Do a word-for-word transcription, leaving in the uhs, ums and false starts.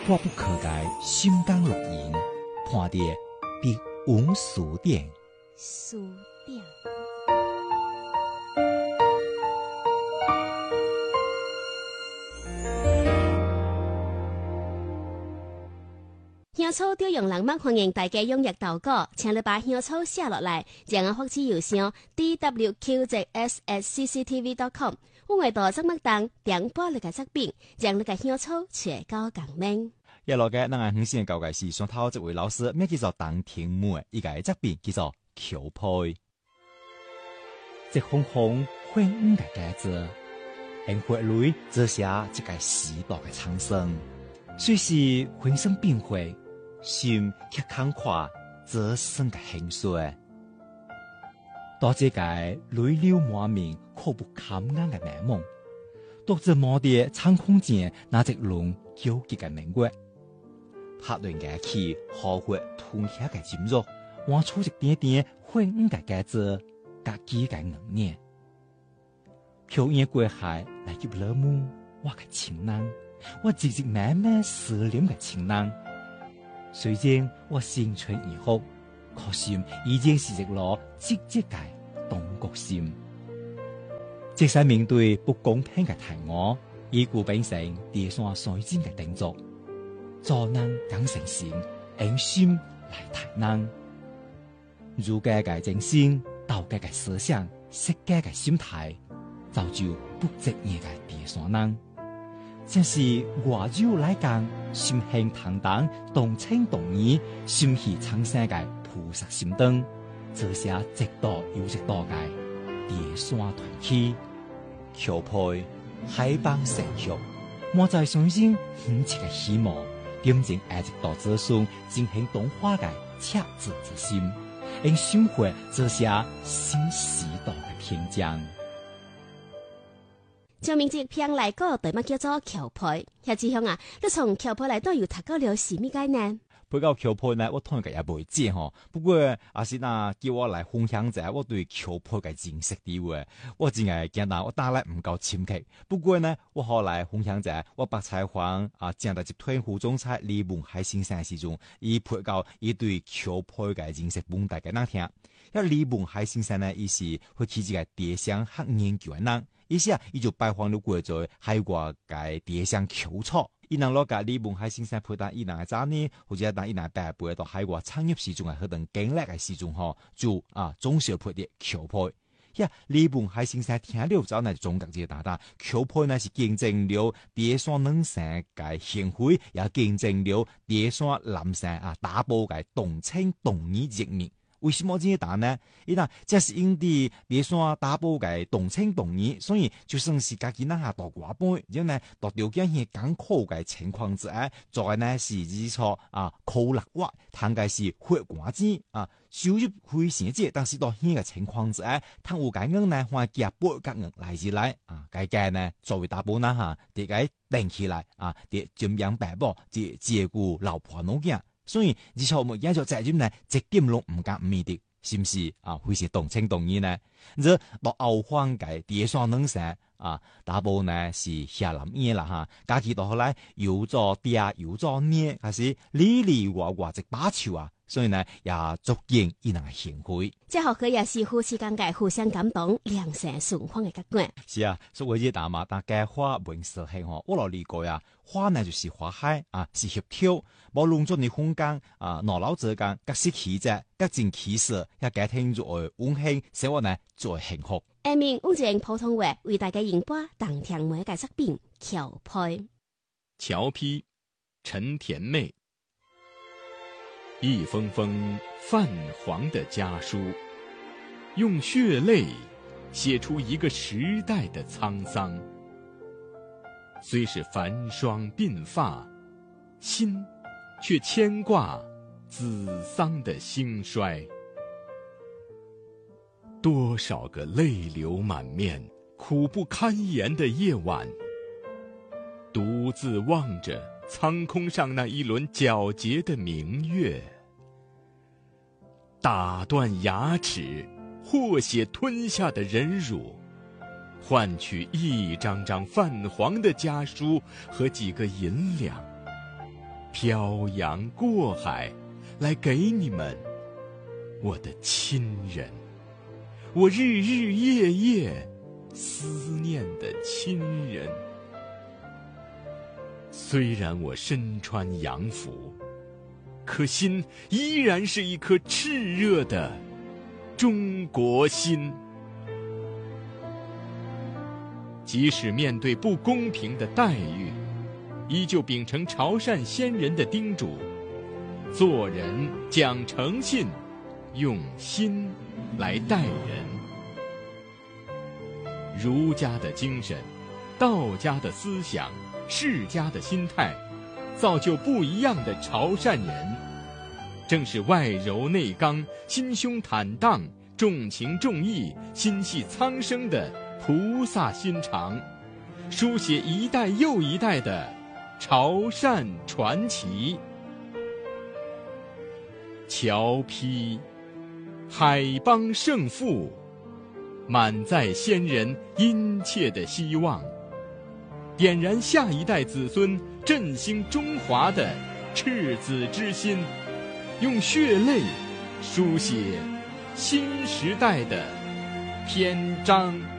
破不可改心肝录音，看的笔文书店。 书店。香草调用人物歡迎大家踴躍投稿，請你把香草寫落來，將我發至郵箱 d w q z s at c c t v dot com。我會到節目當點播你嘅作品，將你嘅香草傳到共鳴。 一路嘅，咱係五線嘅教界是上頭這位老師，咩叫做當天母嘅一個作品叫做裘配。這紅紅灰五嘅架子，喺血裏折下一個時代嘅蒼生，雖是渾身變灰。心卻慷慨，這生嘅興衰，到這個淚流滿面、苦不堪言嘅美夢，獨自摸啲蒼空間那隻龍糾結嘅明月，拍斷嘅氣，好血吞下嘅尖肉，挖出一點點灰暗嘅架子，夾幾嘅硬面，飄逸過海來入了夢，我嘅情郎，我寂寂慢慢思念嘅情郎。雖然我青春已哭，可心已經是一顆積極嘅東國心。即使面對不公平嘅題我，以故變成地上水晶嘅定作，做人更誠心，用心來談人。儒家嘅精神、道家嘅思想、釋家嘅心態，造就不職業嘅地上人。正是外州來講，心興坦蕩，動情動義，心係蒼生嘅菩薩心燈，這些直道有直道嘅地山團契，裘配海邦成熟，莫在相信唔切嘅希望，點正愛直道子孫進行動化嘅赤子之心，因生活這些新時代嘅天將。 就名字片來個對乜叫做裘配，夏志雄啊，你從裘配來都有讀過了是咩概念？ 配到裘配呢，我當然也不會知吼。不過阿是那叫我來分享一下我對裘配嘅認識啲話，我真係驚到我打來唔夠深刻。不過呢，我後來分享一下我白採訪啊，正在接推胡總裁李文海先生時陣，伊配到伊對裘配嘅認識本大家能聽。因為李文海先生呢，伊是會起一個地上學研究嘅人。於是啊，伊就拜訪了過在海外嘅地上裘草。伊能攞個李文海先生陪單伊能嘅早呢，或者當伊能白背到海外產業時中嘅嗰段經歷嘅時中吼，就啊總是要配啲裘配。呀，李文海先生聽了之後呢，總結一個答答，裘配呢是見證了地山能生嘅行為，也見證了地山男生啊打波嘅動情動義一面。為什麼這些答呢？伊嗱，這是因啲地山打波嘅動情動義，所以就算是家己那下大寡杯，然後呢，到條件係艱苦嘅情況之下，做呢是日錯啊，苦力活，攤嘅是血汗錢啊，收入非常之，但是到呢個情況之下，攤有解硬呢，話夾波夾硬來自來啊，該嘅呢作為打波那下，啲個定起來啊，啲盡養白寶，啲照顧老婆老囝。所以，以後我們研究責任呢，一點都唔敢唔面的，是唔是啊？會是動情動義呢？這到後方嘅地上能生啊，大部呢是下林嘢啦哈，假期到後來有咗爹有咗娘，還是里里外外一把手啊，所以呢也足見伊人嘅行為。 這學佢也是夫妻間嘅互相感動、良性循環嘅結果。 是啊，所以啲大媽大家花文色係嗬，我落理過呀，花呢就是花海啊，是協調，無論做你空間啊，腦腦之間，各式氣質，各種氣勢，一家庭就會溫馨，生活呢就會幸福。 下面我用普通話為大家演播當天每個作品裘配。 裘批，陳甜妹。一封封泛黃的家書，用血淚寫出一個時代的滄桑。雖是繁霜鬢髮，心卻牽掛子桑的興衰。多少個淚流滿面、苦不堪言的夜晚，獨自望着蒼空上那一輪皎潔的明月，打斷牙齒、和血吞下的忍辱，換取一張張泛黃的家書和幾個銀兩。 漂洋过海来给你们，我的亲人，我日日夜夜思念的亲人。虽然我身穿洋服，可心依然是一颗炽热的中国心。即使面对不公平的待遇，依旧秉承潮汕先人的叮嘱，做人讲诚信，用心来待人。儒家的精神，道家的思想，释家的心态，造就不一样的潮汕人。正是外柔内刚，心胸坦荡，重情重义，心系苍生的菩萨心肠，书写一代又一代的潮汕传奇。侨批，海邦盛富，满载先人殷切的希望，点燃下一代子孙振兴中华的赤子之心，用血泪书写新时代的篇章。